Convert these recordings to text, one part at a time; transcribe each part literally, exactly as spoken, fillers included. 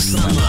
Астана.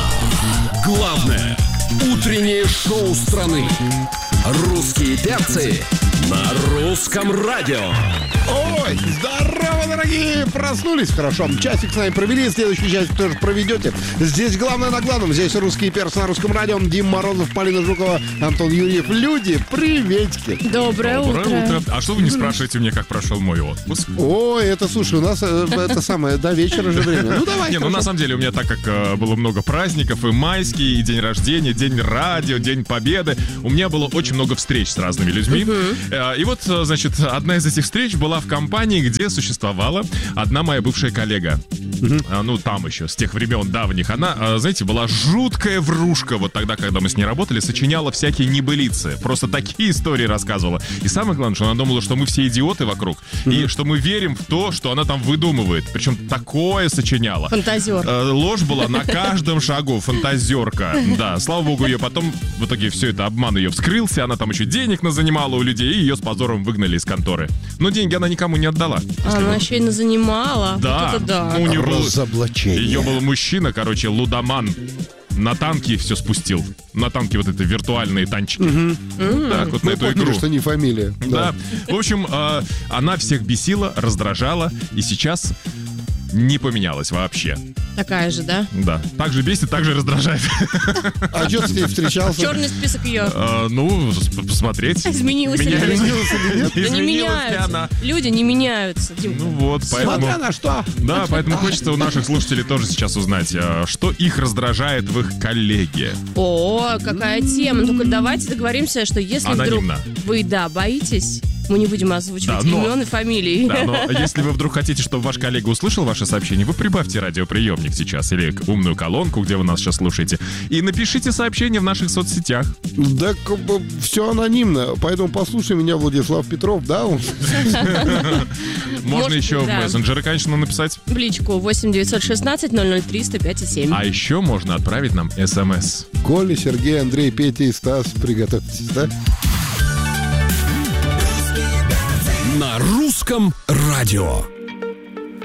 Главное утреннее шоу страны. Русские перцы на русском радио. Ой, здорово, дорогие! Проснулись? Хорошо. Часик с нами провели, следующий часик тоже проведете. Здесь главное на главном. Здесь русские перцы на русском радио. Дима Морозов, Полина Жукова, Антон Юрьев. Люди, приветики! Доброе, Доброе утро. утро. А что вы не спрашиваете мне, как прошел мой отпуск? Ой, это, слушай, у нас э, это самое, до вечера же время. Ну, давай. Не, ну на самом деле у меня так как э, было много праздников, и майские, и день рождения, день радио, день победы, у меня было очень много встреч с разными людьми. Э, и вот, э, значит, одна из этих встреч была в компании, где существовала одна моя бывшая коллега. А, ну, там еще, с тех времен давних. Она, а, знаете, была жуткая врушка. Вот тогда, когда мы с ней работали, сочиняла всякие небылицы. Просто такие истории рассказывала. И самое главное, что она думала, что мы все идиоты вокруг. Mm-hmm. И что мы верим в то, что она там выдумывает. Причем такое сочиняла. Фантазер. А, ложь была на каждом шагу. Фантазерка. Да, слава богу, ее потом, в итоге, все это, обман ее вскрылся. Она там еще денег назанимала у людей. И ее с позором выгнали из конторы. Но деньги она никому не отдала. А она еще и назанимала. Да. Вот это да. Ну, у нее был, разоблачение. ее был мужчина, короче, лудоман. На танки все спустил. На танки вот это виртуальные танчики. Угу. Вот так вот Мы на эту поняли, игру. что не фамилия. Да. В общем, э, она всех бесила, раздражала. И сейчас не поменялась вообще. Такая же, да? Да. Так же бесит, так же раздражает. А что ты с ней встречался? Черный список ее. Э, Ну, с- посмотреть. Изменилась ли Менялись. она? Изменилась или нет? Да не Изменилась ли меняются. она? Люди не меняются, Дим. Ну вот, поэтому... Смотря на что. Да, поэтому хочется у наших слушателей тоже сейчас узнать, э, что их раздражает в их коллеге. О, какая тема. Ну, только давайте договоримся, что если Анонимно. вдруг вы, да, боитесь, мы не будем озвучивать Да, но- имен и фамилии. Да, но если вы вдруг хотите, чтобы ваш коллега услышал ваше сообщение, вы прибавьте радиоприемник сейчас или умную колонку, где вы нас сейчас слушаете, и напишите сообщение в наших соцсетях. Да, все анонимно. Поэтому послушай меня, Владислав Петров, да? Он... Можно Может, еще в да. мессенджеры, конечно, написать. В личку восемь девятьсот шестнадцать ноль ноль три сто пять и семь. А еще можно отправить нам смс. Коля, Сергей, Андрей, Петя и Стас, приготовьтесь, да? На русском радио.